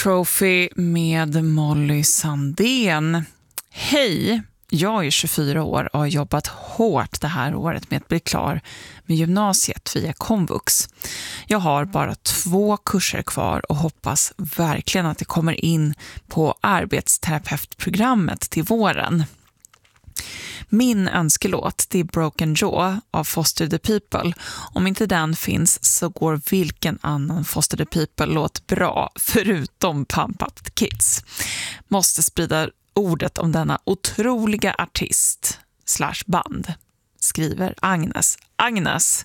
Trophy med Molly Sandén. Hej, jag är 24 år och har jobbat hårt det här året med att bli klar med gymnasiet via Komvux. Jag har bara 2 kurser kvar och hoppas verkligen att det kommer in på arbetsterapeutprogrammet till våren. Min önskelåt, det är Broken Jaw av Foster the People. Om inte den finns så går vilken annan Foster the People-låt bra förutom Pump Up the Kids. Måste sprida ordet om denna otroliga artist / band, skriver Agnes. Agnes,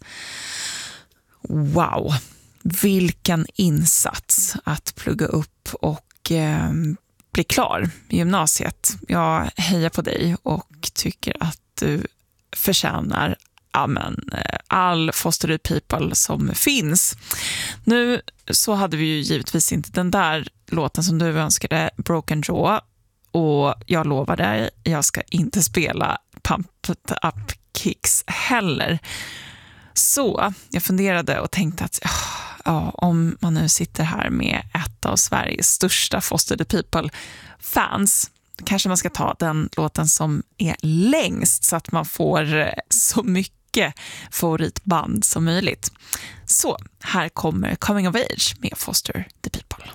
wow, vilken insats att plugga upp och bli klar med gymnasiet. Jag hejar på dig och tycker att du förtjänar all Foster the People som finns. Nu så hade vi ju givetvis inte den där låten som du önskade, Broken Jaw, och jag lovar dig, jag ska inte spela Pump Up Kicks heller. Så jag funderade och tänkte att om man nu sitter här med ett av Sveriges största Foster the People-fans, kanske man ska ta den låten som är längst så att man får så mycket favoritband som möjligt. Så här kommer Coming of Age med Foster the People.